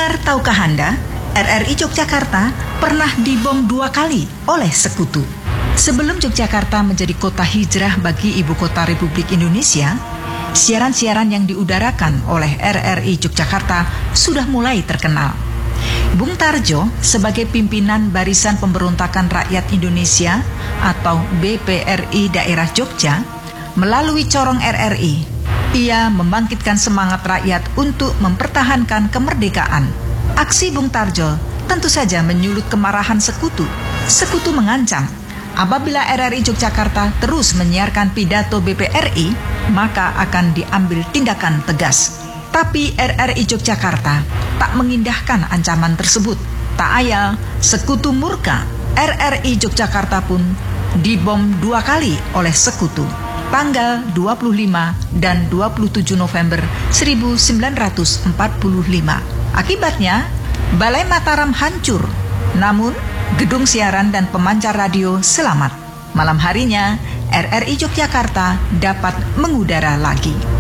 Pendengar, tahukah Anda, RRI Yogyakarta pernah dibom 2 kali oleh sekutu. Sebelum Yogyakarta menjadi kota hijrah bagi Ibu Kota Republik Indonesia, siaran-siaran yang diudarakan oleh RRI Yogyakarta sudah mulai terkenal. Bung Tarjo sebagai pimpinan Barisan Pemberontakan Rakyat Indonesia atau BPRI Daerah Jogja, melalui corong RRI, ia membangkitkan semangat rakyat untuk mempertahankan kemerdekaan. Aksi Bung Tarjo tentu saja menyulut kemarahan sekutu. Sekutu mengancam, apabila RRI Yogyakarta terus menyiarkan pidato BPRI, maka akan diambil tindakan tegas. Tapi RRI Yogyakarta tak mengindahkan ancaman tersebut. Tak ayal, sekutu murka, RRI Yogyakarta pun dibom 2 kali oleh sekutu, tanggal 25 dan 27 November 1945. Akibatnya, Balai Mataram hancur, namun gedung siaran dan pemancar radio selamat. Malam harinya, RRI Yogyakarta dapat mengudara lagi.